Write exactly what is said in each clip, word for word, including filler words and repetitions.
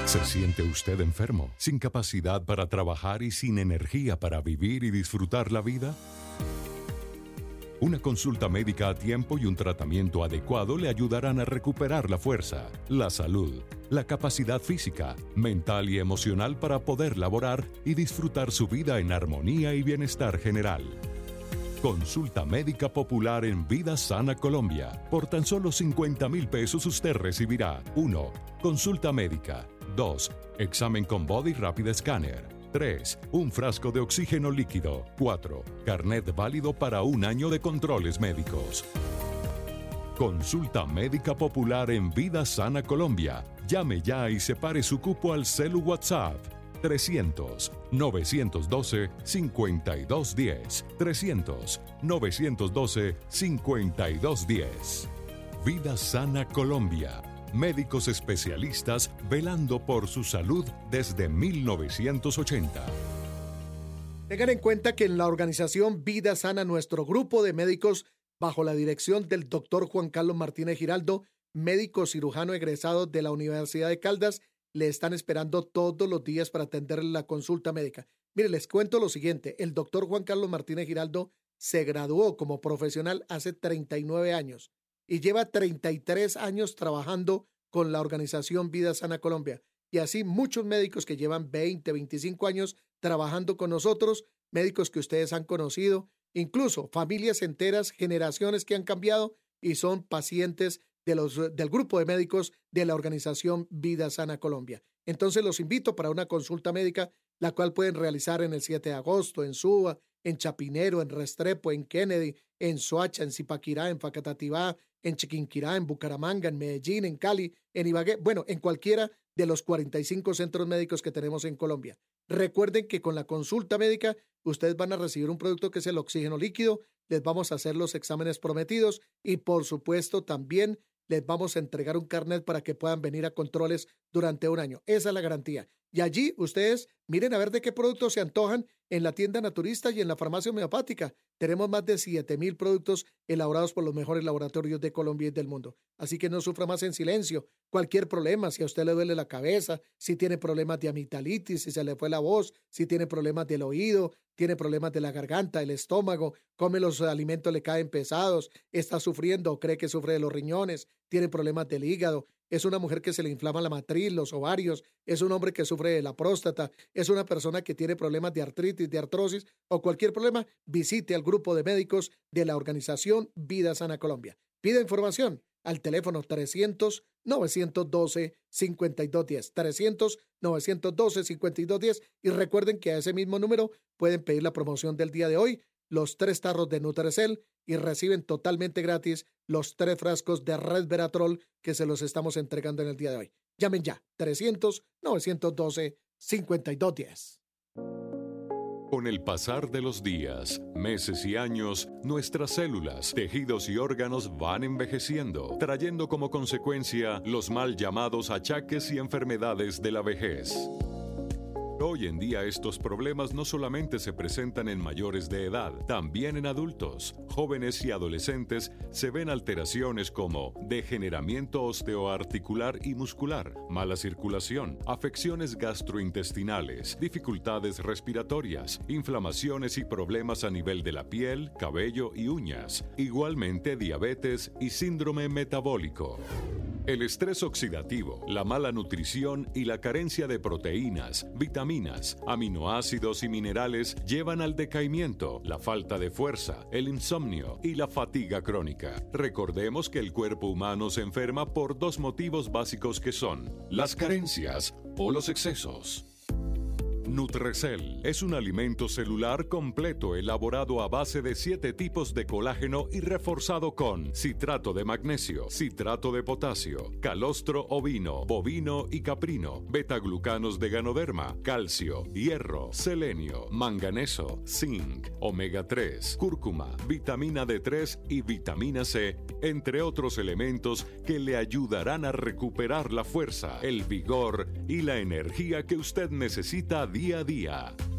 ¿Se siente usted enfermo, sin capacidad para trabajar y sin energía para vivir y disfrutar la vida? Una consulta médica a tiempo y un tratamiento adecuado le ayudarán a recuperar la fuerza, la salud, la capacidad física, mental y emocional para poder laborar y disfrutar su vida en armonía y bienestar general. Consulta médica popular en Vida Sana Colombia. Por tan solo cincuenta mil pesos usted recibirá uno. Consulta médica. dos. Examen con Body Rapid Scanner. tres. Un frasco de oxígeno líquido. cuatro. Carnet válido para un año de controles médicos. Consulta médica popular en Vida Sana Colombia. Llame ya y separe su cupo al celu WhatsApp. trescientos, novecientos doce, cincuenta y dos diez. trescientos, novecientos doce, cincuenta y dos diez. Vida Sana Colombia. Médicos especialistas velando por su salud desde mil novecientos ochenta. Tengan en cuenta que en la organización Vida Sana, nuestro grupo de médicos, bajo la dirección del doctor Juan Carlos Martínez Giraldo, médico cirujano egresado de la Universidad de Caldas, le están esperando todos los días para atenderle la consulta médica. Mire, les cuento lo siguiente. El doctor Juan Carlos Martínez Giraldo se graduó como profesional hace treinta y nueve años y lleva treinta y tres años trabajando con la organización Vida Sana Colombia. Y así muchos médicos que llevan veinte, veinticinco años trabajando con nosotros, médicos que ustedes han conocido, incluso familias enteras, generaciones que han cambiado y son pacientes de los, del grupo de médicos de la organización Vida Sana Colombia. Entonces los invito para una consulta médica, la cual pueden realizar en el siete de agosto, en Suba, en Chapinero, en Restrepo, en Kennedy, en Soacha, en Zipaquirá, en Facatativá, en Chiquinquirá, en Bucaramanga, en Medellín, en Cali, en Ibagué, bueno, en cualquiera de los cuarenta y cinco centros médicos que tenemos en Colombia. Recuerden que con la consulta médica ustedes van a recibir un producto que es el oxígeno líquido, les vamos a hacer los exámenes prometidos y por supuesto también les vamos a entregar un carnet para que puedan venir a controles durante un año. Esa es la garantía. Y allí ustedes miren a ver de qué productos se antojan en la tienda naturista y en la farmacia homeopática. Tenemos más de siete mil productos elaborados por los mejores laboratorios de Colombia y del mundo. Así que no sufra más en silencio. Cualquier problema, si a usted le duele la cabeza, si tiene problemas de amigdalitis, si se le fue la voz, si tiene problemas del oído, tiene problemas de la garganta, el estómago, come los alimentos le caen pesados, está sufriendo o cree que sufre de los riñones, tiene problemas del hígado, es una mujer que se le inflama la matriz, los ovarios, es un hombre que sufre de la próstata, es una persona que tiene problemas de artritis, de artrosis o cualquier problema, visite al grupo de médicos de la organización Vida Sana Colombia. Pida información al teléfono trescientos, novecientos doce, cincuenta y dos diez, trescientos, novecientos doce, cincuenta y dos diez y recuerden que a ese mismo número pueden pedir la promoción del día de hoy, los tres tarros de Nutrecel y reciben totalmente gratis los tres frascos de Resveratrol que se los estamos entregando en el día de hoy. Llamen ya, trescientos, novecientos doce, cincuenta y dos diez. Con el pasar de los días, meses y años, nuestras células, tejidos y órganos van envejeciendo, trayendo como consecuencia los mal llamados achaques y enfermedades de la vejez. Hoy en día estos problemas no solamente se presentan en mayores de edad, también en adultos, jóvenes y adolescentes se ven alteraciones como degeneramiento osteoarticular y muscular, mala circulación, afecciones gastrointestinales, dificultades respiratorias, inflamaciones y problemas a nivel de la piel, cabello y uñas, igualmente diabetes y síndrome metabólico. El estrés oxidativo, la mala nutrición y la carencia de proteínas, vitaminas, aminoácidos y minerales llevan al decaimiento, la falta de fuerza, el insomnio y la fatiga crónica. Recordemos que el cuerpo humano se enferma por dos motivos básicos que son las carencias o los excesos. Nutrecel es un alimento celular completo elaborado a base de siete tipos de colágeno y reforzado con citrato de magnesio, citrato de potasio, calostro ovino, bovino y caprino, betaglucanos de ganoderma, calcio, hierro, selenio, manganeso, zinc, omega tres, cúrcuma, vitamina D tres y vitamina C, entre otros elementos que le ayudarán a recuperar la fuerza, el vigor y la energía que usted necesita día a día.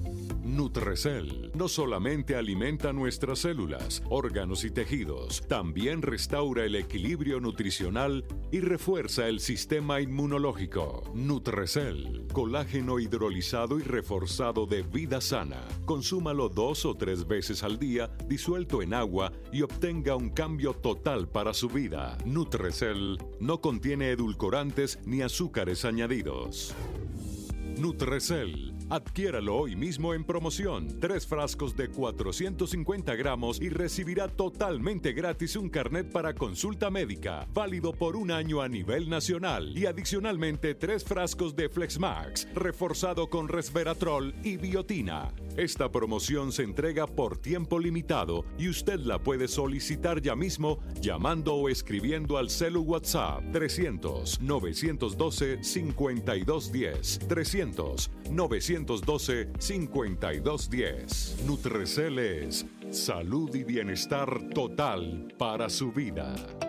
Nutrecel no solamente alimenta nuestras células, órganos y tejidos, también restaura el equilibrio nutricional y refuerza el sistema inmunológico. Nutrecel, colágeno hidrolizado y reforzado de vida sana. Consúmalo dos o tres veces al día, disuelto en agua, y obtenga un cambio total para su vida. Nutrecel no contiene edulcorantes ni azúcares añadidos. Nutrecel. Adquiéralo hoy mismo en promoción. Tres frascos de cuatrocientos cincuenta gramos y recibirá totalmente gratis un carnet para consulta médica, válido por un año a nivel nacional. Y adicionalmente tres frascos de Flexmax, reforzado con resveratrol y biotina. Esta promoción se entrega por tiempo limitado y usted la puede solicitar ya mismo llamando o escribiendo al celu WhatsApp trescientos, novecientos doce, cincuenta y dos diez. trescientos, novecientos doce, cincuenta y dos diez. Nutrecel es salud y bienestar total para su vida.